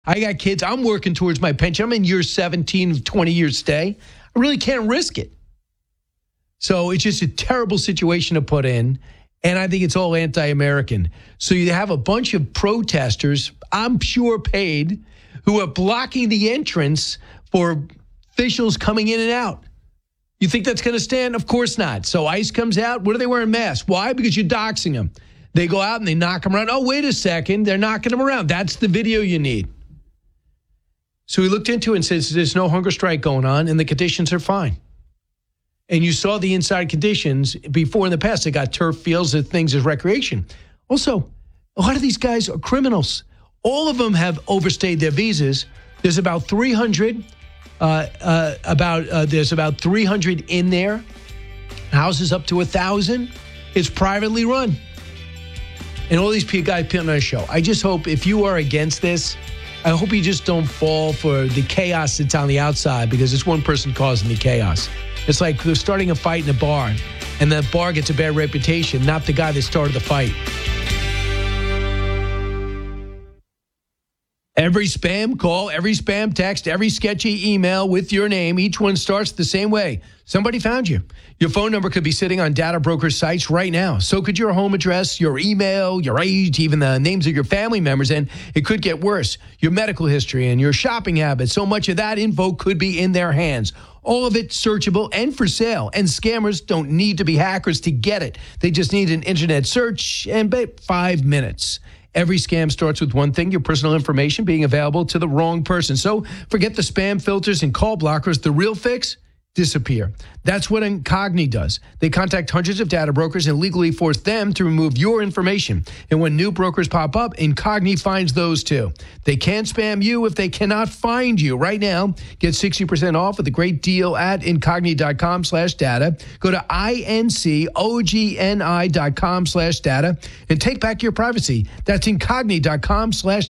I got kids. I'm working towards my pension. I'm in year 17 of 20-year stay. I really can't risk it. So it's just a terrible situation to put in. And I think it's all anti-American. So you have a bunch of protesters, I'm sure paid, who are blocking the entrance for officials coming in and out. You think that's going to stand? Of course not. So ICE comes out. What are they wearing masks? Why? Because you're doxing them. They go out and they knock them around. Oh, wait a second. They're knocking them around. That's the video you need. So we looked into it and says there's no hunger strike going on and the conditions are fine. And you saw the inside conditions before in the past. They got turf fields and things as recreation. Also, a lot of these guys are criminals. All of them have overstayed their visas. There's about 300. There's about 300 in there. Houses up to 1,000. It's privately run. And all these guys putting on a show. I just hope if you are against this, I hope you just don't fall for the chaos that's on the outside because it's one person causing the chaos. It's like they're starting a fight in a bar, and the bar gets a bad reputation, not the guy that started the fight. Every spam call, every spam text, every sketchy email with your name, each one starts the same way. Somebody found you. Your phone number could be sitting on data broker sites right now. So could your home address, your email, your age, even the names of your family members. And it could get worse. Your medical history and your shopping habits. So much of that info could be in their hands. All of it searchable and for sale. And scammers don't need to be hackers to get it. They just need an internet search and 5 minutes. Every scam starts with one thing, your personal information being available to the wrong person. So forget the spam filters and call blockers. The real fix? Disappear. That's what Incogni does. They contact hundreds of data brokers and legally force them to remove your information. And when new brokers pop up, Incogni finds those too. They can't spam you if they cannot find you. Right now, get 60% off with a great deal at Incogni.com/data. Go to INCOGNI.com/data and take back your privacy. That's Incogni.com/data.